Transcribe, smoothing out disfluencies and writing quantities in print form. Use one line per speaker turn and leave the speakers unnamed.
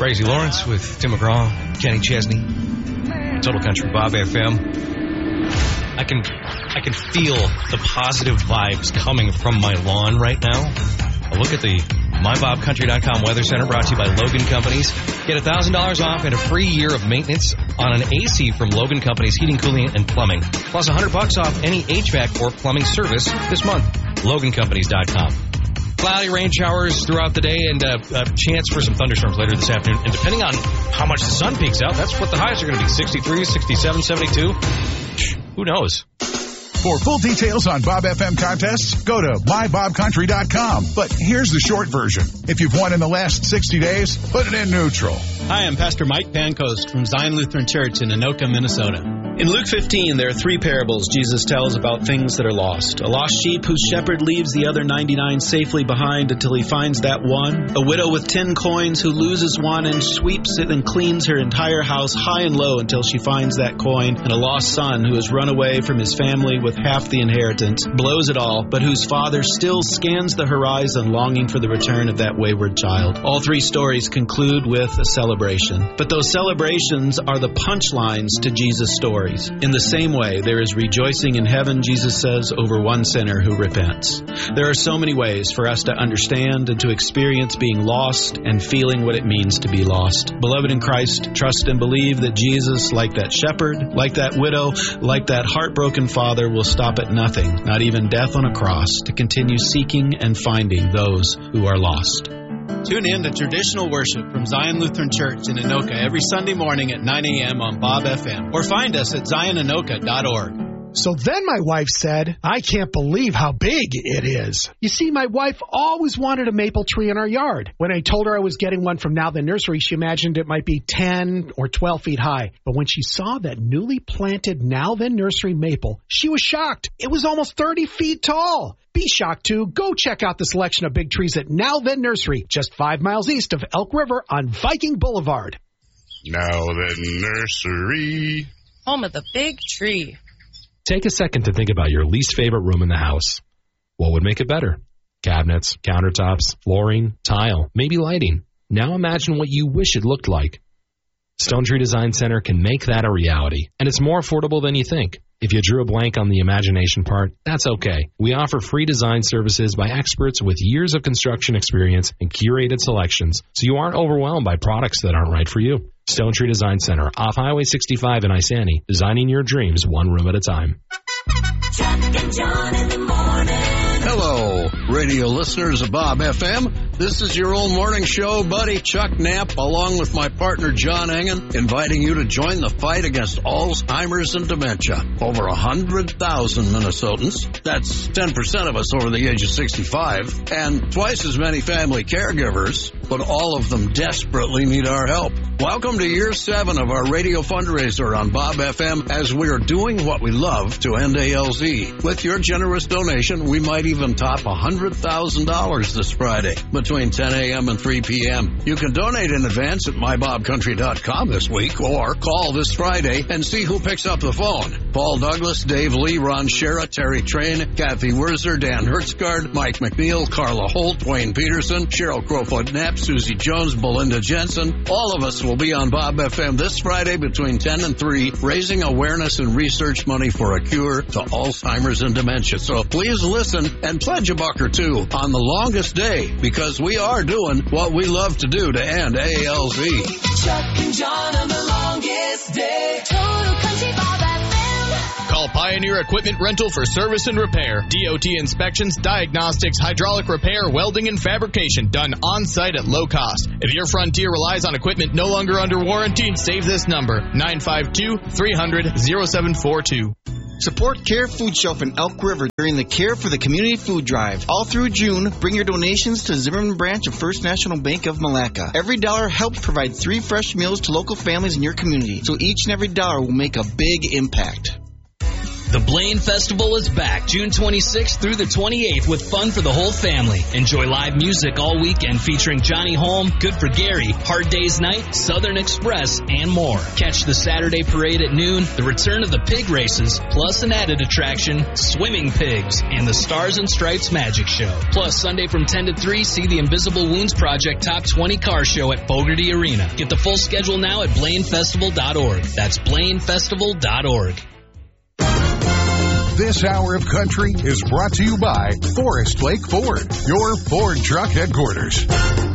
Crazy Lawrence with Tim McGraw, Kenny Chesney, Total Country Bob FM. I can feel the positive vibes coming from my lawn right now. A look at the MyBobCountry.com Weather Center, brought to you by Logan Companies. Get $1,000 off and a free year of maintenance on an AC from Logan Companies Heating, Cooling, and Plumbing. Plus $100 off any HVAC or plumbing service this month. LoganCompanies.com. Cloudy rain showers throughout the day and a chance for some thunderstorms later this afternoon. And depending on how much the sun peaks out, that's what the highs are going to be. 63, 67, 72. Who knows?
For full details on Bob FM contests, go to mybobcountry.com. But here's the short version. If you've won in the last 60 days, put it in neutral.
Hi, I'm Pastor Mike Pancoast from Zion Lutheran Church in Anoka, Minnesota. In Luke 15, there are 3 parables Jesus tells about things that are lost. A lost sheep whose shepherd leaves the other 99 safely behind until he finds that one. A widow with 10 coins who loses one and sweeps it and cleans her entire house high and low until she finds that coin. And a lost son who has run away from his family with half the inheritance, blows it all, but whose father still scans the horizon longing for the return of that wayward child. All 3 stories conclude with a celebration. But those celebrations are the punchlines to Jesus' stories. In the same way, there is rejoicing in heaven, Jesus says, over one sinner who repents. There are so many ways for us to understand and to experience being lost and feeling what it means to be lost. Beloved in Christ, trust and believe that Jesus, like that shepherd, like that widow, like that heartbroken father, will stop at nothing, not even death on a cross, to continue seeking and finding those who are lost. Tune in to traditional worship from Zion Lutheran Church in Anoka every Sunday morning at 9 a.m. on Bob FM. Or find us at zionanoka.org.
So then my wife said, I can't believe how big it is. You see, my wife always wanted a maple tree in our yard. When I told her I was getting one from Now Then Nursery, she imagined it might be 10 or 12 feet high. But when she saw that newly planted Now Then Nursery maple, she was shocked. It was almost 30 feet tall. Be shocked too. Go check out the selection of big trees at Now Then Nursery, just 5 miles east of Elk River on Viking Boulevard.
Now Then Nursery,
home of the big tree.
Take a second to think about your least favorite room in the house. What would make it better? Cabinets, countertops, flooring, tile, maybe lighting. Now imagine what you wish it looked like. Stone Tree Design Center can make that a reality, and it's more affordable than you think. If you drew a blank on the imagination part, that's okay. We offer free design services by experts with years of construction experience and curated selections, so you aren't overwhelmed by products that aren't right for you. Stone Tree Design Center, off Highway 65 in Isani, designing your dreams one room at a time.
Chuck and John in the morning.
Hello, radio listeners of Bob FM. This is your old morning show buddy, Chuck Knapp, along with my partner, John Engen, inviting you to join the fight against Alzheimer's and dementia. Over 100,000 Minnesotans, that's 10% of us over the age of 65, and twice as many family caregivers, but all of them desperately need our help. Welcome to year 7 of our radio fundraiser on Bob FM as we are doing what we love to end ALZ. With your generous donation, we might even top $100,000 this Friday between 10 a.m. and 3 p.m. You can donate in advance at mybobcountry.com this week or call this Friday and see who picks up the phone. Paul Douglas, Dave Lee, Ron Shera, Terry Train, Kathy Wurzer, Dan Hertzgaard, Mike McNeil, Carla Holt, Wayne Peterson, Cheryl Crowfoot Knapp, Susie Jones, Belinda Jensen. All of us will be on Bob FM this Friday between 10 and 3, raising awareness and research money for a cure to Alzheimer's and dementia. So please listen and pledge a buck or two on the longest day, because we are doing what we love to do to end ALZ.
Chuck and John on the longest day. Total Country Bob FM.
Call Pioneer Equipment Rental for service and repair. DOT inspections, diagnostics, hydraulic repair, welding, and fabrication done on-site at low cost. If your Frontier relies on equipment no longer under warranty, save this number, 952-300-0742.
Support Care Food Shelf in Elk River during the Care for the Community Food Drive. All through June, bring your donations to Zimmerman Branch of First National Bank of Malacca. Every dollar helps provide 3 fresh meals to local families in your community, so each and every dollar will make a big impact.
The Blaine Festival is back June 26th through the 28th with fun for the whole family. Enjoy live music all weekend featuring Johnny Holm, Good for Gary, Hard Day's Night, Southern Express, and more. Catch the Saturday parade at noon, the return of the pig races, plus an added attraction, swimming pigs, and the Stars and Stripes Magic Show. Plus, Sunday from 10 to 3, see the Invisible Wounds Project Top 20 Car Show at Fogarty Arena. Get the full schedule now at BlaineFestival.org. That's BlaineFestival.org.
This hour of country is brought to you by Forest Lake Ford, your Ford truck headquarters.